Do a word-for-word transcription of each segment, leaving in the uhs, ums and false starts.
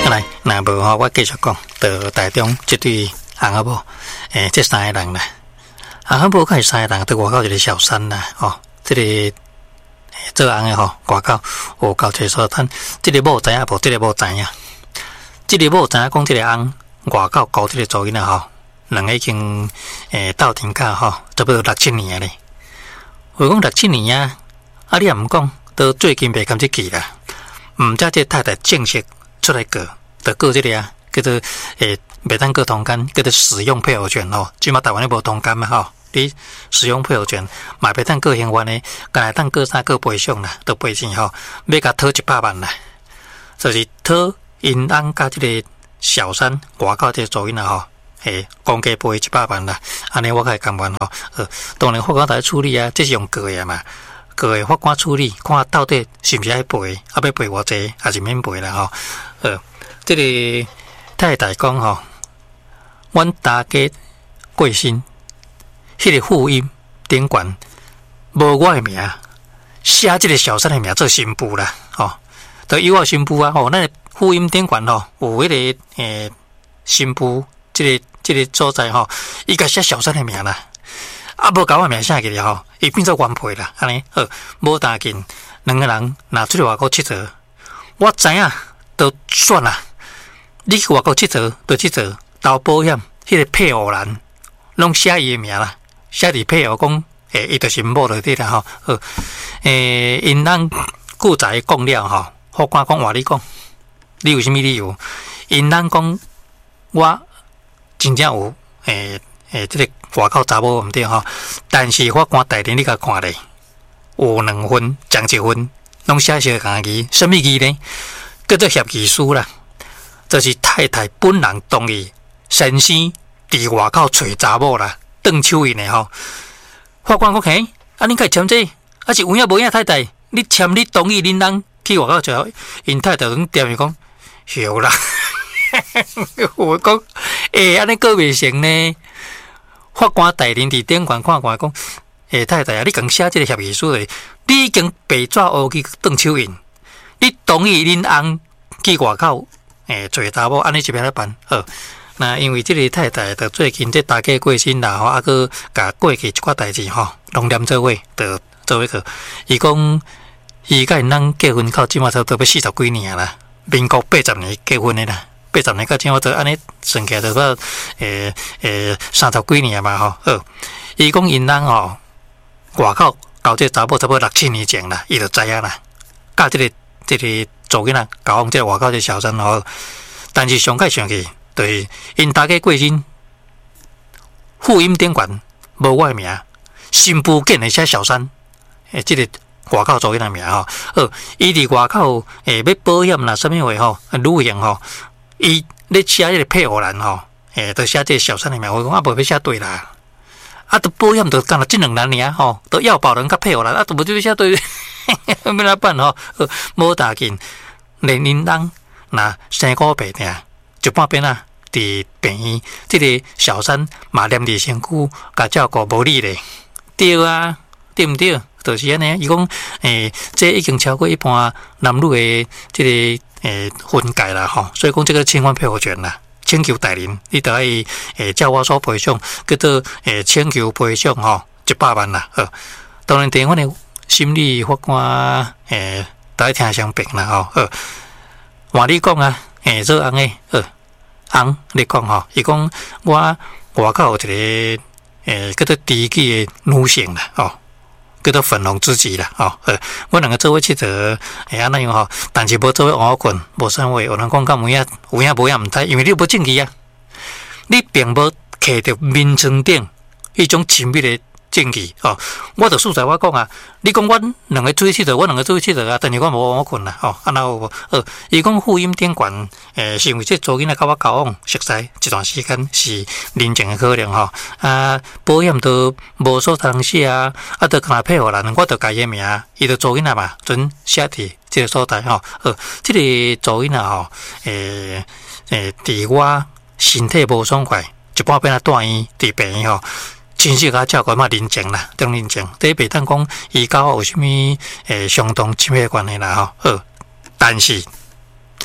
来，那无吼，我继续讲，到台中这对红阿婆，诶，这三个人啦，红阿婆开三个人，到外口一个小山啦，哦，这个做红的吼，外口有交替所趁，这个某知影无？这个某知影，这个某知影讲，这个红外口交这个做囡仔吼，两个已经诶斗阵甲吼，差不多六七年咧。我讲六七年啊，啊你也毋讲，到最近袂甘即期啦，毋则这太太正式出来过，就过这个啊，叫做诶，袂当过通奸，叫做使用配偶权吼。即马台湾咧无通奸嘛吼，你使用配偶权，嘛袂当过刑冤诶，干来当过啥过赔偿啦，都赔钱吼，要甲讨一百万啦，就是讨因翁甲即个小三外口这个做囡仔吼，诶，公家赔一百万啦，安尼我甲伊甘愿吼。呃，当然法官来处理啊，这是用过诶嘛。个法官处理，看到底是毋是爱赔，啊要赔偌济，还是免赔啦吼。呃，这个太太讲吼，阮大家过身，迄、那个福音顶悬无我的名，写这个小三的名做新妇啦，吼、哦，就有我新妇啊，吼，咱福音顶悬吼有迄、那个诶新妇，这个这个所在吼，伊甲写小三的名啦。啊，无甲我名写起来吼，伊变做原配啦，安尼好，无打紧，两个人拿出去外国佚佗，我知影都算啦。你去外国佚佗，就佚佗，投保险，迄、那个配偶栏拢写伊的名啦，写伫配偶讲，诶，伊就是某落底啦吼。好，诶，因翁故在讲了吼，法官讲话你讲，你有啥物理由？因翁讲，我真正有诶。诶，这个外口查某毋对吼，但是法官大人你甲看咧，有两份、将一份，拢写写共字，什么字呢？叫做协议书啦，就是太太本人同意先生伫外口找查某啦，邓手印的吼。法官讲嘿，啊，你该签这，啊是有影无影太太，你签你同意恁翁去外口找，因太太拢点伊讲，有啦，我讲，诶、欸，安尼个袂成呢？法官大人伫顶悬看看讲，诶，太太啊，你共写即个协议书咧，你已经白纸黑字邓手印，你同意恁翁去外口诶找查某，安尼是要安怎办？好，那因为即个太太着最近即大家过身啦，吼，啊个甲过去一寡代志吼，拢念做伙，着做伙去。伊讲，伊甲因翁结婚到即马差不多要四十几年啦，民国八十年结婚的啦。八十年到今我都安尼算起来，就到诶诶三十几年嘛吼。好，伊讲因翁吼外口交这查某差不多六七年前啦，伊就知影啦。甲这个这个做囡仔交往这个外口这小三吼，但是上届上去，就是因大家过身，福音顶悬无我的名，新妇竟然写小三，诶，这个外口做囡仔名吼。好，伊伫外口诶要保险啦，什么话吼，旅行吼。伊咧写迄个配偶栏吼，诶，都写这个小三的名，我讲啊，无要写对啦，啊，都保险都干了这两年尔吼，都要保人甲配偶栏，啊，都无就要写对，要哪办吼？无大紧，连恁翁若生古病定，一半边啊，伫病院，这个小三嘛念伫身躯，甲照顾无理咧，对啊，对毋对？就是安尼，伊讲诶，这已经超过一般男女的这个。诶，分界啦吼，所以讲这个侵犯配偶权啦，请求大人，你得爱诶照我所赔偿，叫做诶请求赔偿吼一百万啦。好，当然台湾的心理法官诶，得爱听相平啦吼。好，换你讲啊，诶做翁诶，好，翁你讲吼，伊讲我外口有一个诶叫做知己的女性啦，吼。叫做粉红知己啦，吼、哦，我两个做伙佚佗，哎安那样吼，但是无做伙换困，无啥话，有人讲敢有影，有影无影毋知，因为你无证据啊，你并无摕着面床顶迄种亲密的证据哦。我着素材我讲啊，你讲阮两个做伙佚佗，我两个做伙佚佗啊，但是我无换困啦，吼、哦，安那有无？呃，伊讲福音顶悬，诶，是因为这做囡仔甲我交往熟悉一段时间是人情的可能吼、哦，啊，保险都无所通写啊，啊，着若配合人，我着改伊名，伊着做囡仔嘛，准写伫这个所在吼，呃，这个做囡仔吼，诶诶，伫我身体无爽快，一半边啊住院伫病院吼。亲戚甲照顾嘛人情啦，中人情，这袂当讲伊甲我有啥物诶相当亲密关系啦吼。好，但是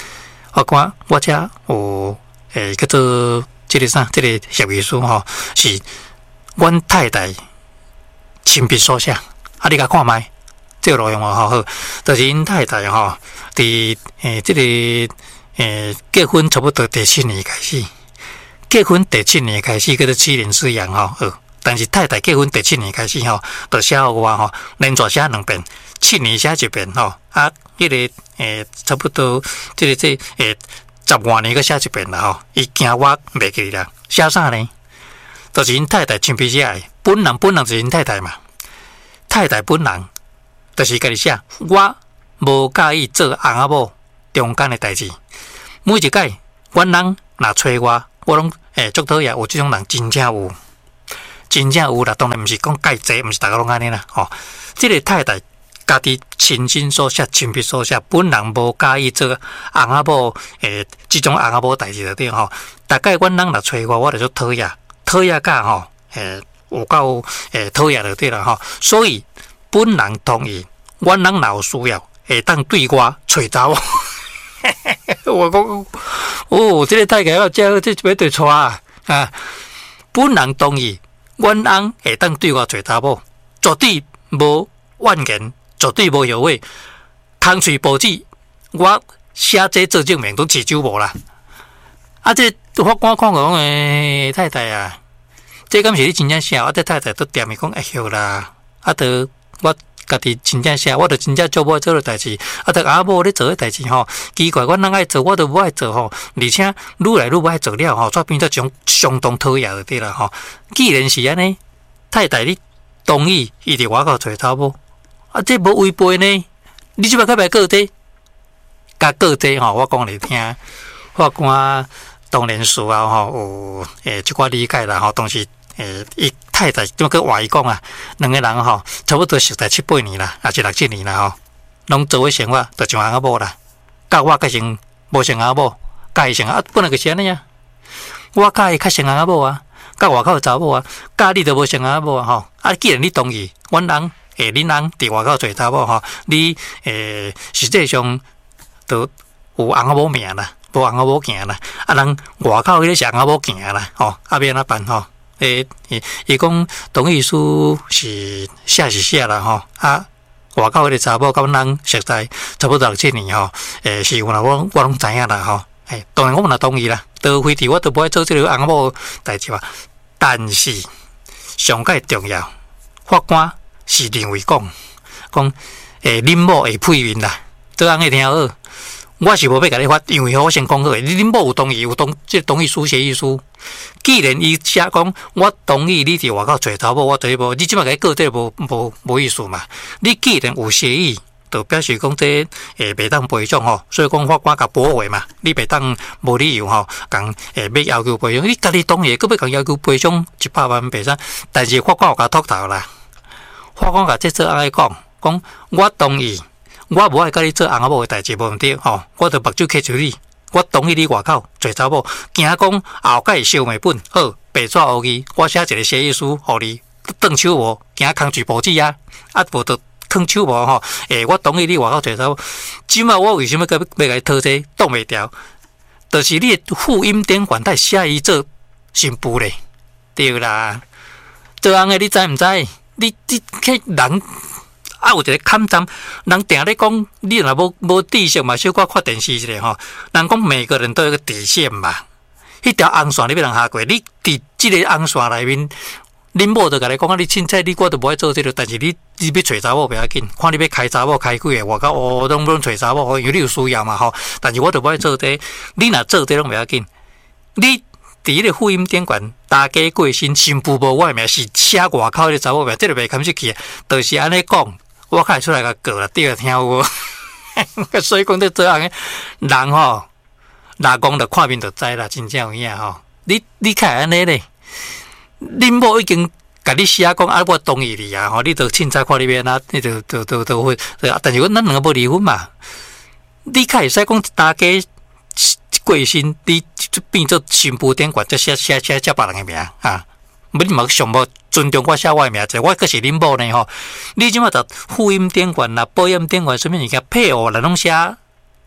法官，我遮有诶叫做即个啥，即、这个协议书吼，是阮太太亲笔所写，啊，你甲看觅，这个内容吼好，就是因太太吼，伫诶即个诶结婚差不多第七年开始，结婚第七年开始叫做七年之痒吼，好，但是太太结婚第七年开始吼，就写互我吼，连续写两遍，七年写一遍吼，啊，迄、那个诶差不多即、这个即诶。十外年，佮写一遍啦吼，伊惊我袂记啦。写啥呢？就是因太太亲笔写的，本人本人就是因太太嘛。太太本人就是家己写，我无介意做翁仔某中间的代志。每一届，阮人若找我，我拢诶足讨厌。有即种人真正有，真正有啦。当然毋是讲介济，毋是大家拢安尼啦。吼，即、这个太太。家己亲身所写、亲笔所写，本人无介意做翁仔某诶，即种翁仔某代志就对吼。大概阮人若找我，我就做讨厌，讨厌甲吼诶有够诶讨厌就对啦吼。所以本人同意，阮人若有需要，会当对我找查某。我讲哦，这个太监要这这要对错啊啊！本人同意，阮人会当对我找查某，绝对无怨言。绝对无后悔，空嘴报纸，我写这做证明都持久无啦。啊，这法官看讲诶，太太啊，这敢是你真正写？啊，这太太都点伊讲会晓啦。啊，得我家己真正写，我着真正做无做诶代志。啊，得阿某咧做诶代志吼，奇怪，阮人爱做，我都无爱做吼。而且愈来愈无爱做了吼，煞变做种相当讨厌就对啦吼。既然是安尼，太太你同意伊伫外口找查某？啊，这无违背呢？你即摆较袂告这，甲告这吼，我讲你听。法官当然事后吼有诶即寡理解啦吼，当时诶伊太太怎么个话伊讲啊？两个人吼差不多熟在七八年啦，也是六七年啦吼，拢做伙生活，就像翁仔某啦。甲我改成无像翁仔某，甲伊像啊，本来就是安尼啊。我甲伊较像翁仔某啊，甲外口查某啊，甲你就无像翁仔某啊吼。啊，既然你同意，阮人。诶，恁人伫外口做查某吼，你诶实际上都有翁仔某命啦，无翁仔某行啦。啊，人外口迄个是翁仔某行啦，吼，啊要安怎办吼？诶，伊伊讲同意书是写是写啦吼，啊外口迄个查某甲阮人熟在差不多六七年吼，诶是有啦，我我拢知影啦吼。诶，当然我嘛同意啦，都非伫我都不爱做即个翁仔某代志啊。但是上界重要，法官。是认为讲讲诶，恁某会配面啦，这样会听好。我是无要甲你发，因为我先讲好诶，恁某有同意，有同即同意书协议书。既然伊写讲，我同意你伫外口找查某，我对无，你即摆甲伊告这无无无意思嘛？你既然有协议，就表示讲这诶袂当赔偿吼，所以讲法官甲驳回嘛，你袂当无理由吼，讲诶要要求赔偿，你家己同意，佫要讲要求赔偿一百万赔偿，但是法官有甲秃头啦。法官甲这做安尼讲，讲我同意，我无爱甲你做翁仔某诶代志，无问题吼。我着目睭揢住你，我同意你外口做查某，惊讲后盖烧眉本，好白纸黑字，我写一个协议书，互你断手无，惊空举报纸啊，啊无着囥手无吼。诶，我同意你外口做查某，即马我为什么要要甲伊讨这挡袂掉？就是你诶复印典款带写伊做新妇咧，对啦。做翁诶，你知毋知？你你去人啊，有一个坎站，人定咧讲，你若无无底线嘛，小可看电视一下吼。人讲每个人都有一个底线嘛，迄条红线你要人下过，你伫即个红线内面，恁某就甲你讲啊，你凊彩你我都无爱做这个，但是你你要找查某不要紧，看你要开查某开几个，我讲哦，拢拢找查某，因为你有需要嘛吼。但是我都无爱做这，你若做这拢不要紧，你。伫迄个复印典款，大家过身，新妇无我诶名是写外口迄个查某名，这个袂堪出去，就是安尼讲，我开出来甲告啦，对啊，听有无？所以讲这做人诶人吼，老公着看面就知啦，真正有影吼。你你开安尼咧，恁某已经甲你写讲啊，我同意你啊，吼，你着凊彩看你边啊，你着着着着会，但是阮咱两个无离婚嘛，你开会使讲大家。过身，你变做新妇典款，则写写写写别人的名啊！你嘛上无尊重我写我的名字，我可是恁某呢吼。你即马着复印典款啦、保险典款什么物件配偶啦，拢写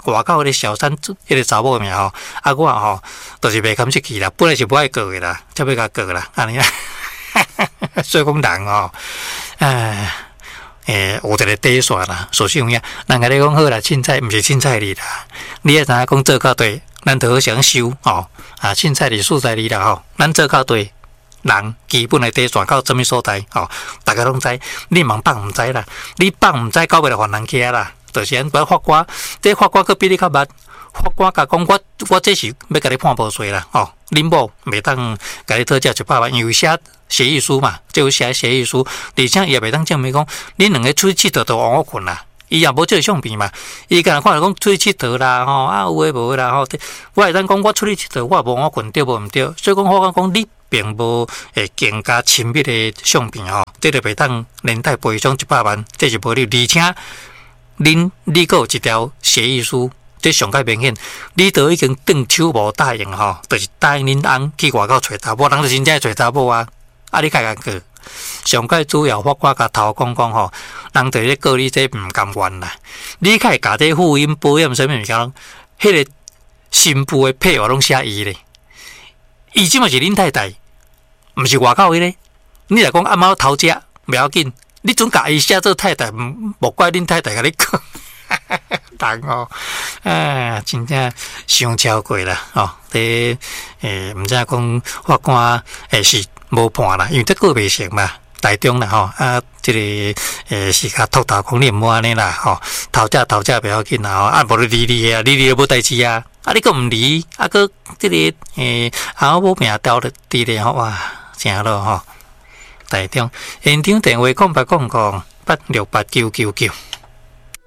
外口迄个小三迄个查某命吼，啊我吼就是袂堪出去啦，本来是不爱过的啦，才要甲过啦，安尼啊，所以讲人哦，唉。诶，有一个底线啦，所以有影，人家咧讲好啦，凊彩毋是凊彩哩啦，你要知影讲做到对，咱就好想修吼，啊，凊彩哩素材哩啦吼，咱做到对，人基本的底线到什么所在吼，大家拢知，你茫放毋知啦，你放毋知到尾来还人起啦，就是安不法官，这法官佫比你较捌。法官甲讲，我我这是要甲你判无罪啦，哦，恁某袂当甲你讨价一百万，因为写协议书嘛，就有写协议书，而且也袂当证明讲，恁两个出去佚佗就换我困啦，伊也无这个相片嘛，伊敢若看到讲出去佚佗啦，吼啊有诶无诶啦，吼，我会当讲我出去佚佗，我也无我困对无毋对，所以讲法官讲你并无诶更加亲密诶相片吼，这个袂当连带赔偿一百万，这是无理，而且恁你佫有一条协议书。这上界明显，你都已经动手无答应吼，就是答应恁翁去外口找查某，人就真正找查某啊！啊，你开个过，上界主要法官甲头讲讲吼，人就咧告你这毋甘愿啦。你开家这婚姻保险什么物件，迄个新妇的配偶拢写伊咧，伊即嘛是恁太太，毋是外口迄个。你若讲阿猫偷食袂要紧，你总甲伊写做太太，无怪恁太太甲你讲。人哦，啊，真正伤超过啦哦！这诶，毋知影讲法官诶是无判啦，因为这个袂成嘛，台中啦吼啊，这个诶是甲托头讲你毋好安尼啦吼，偷食偷食袂要紧啦吼，啊无你离离啊，离离都无代志啊，啊你佫毋离，啊佫这个诶啊无命掉了地咧吼哇，正咯吼！台中现场电话空八空空八六八九九九。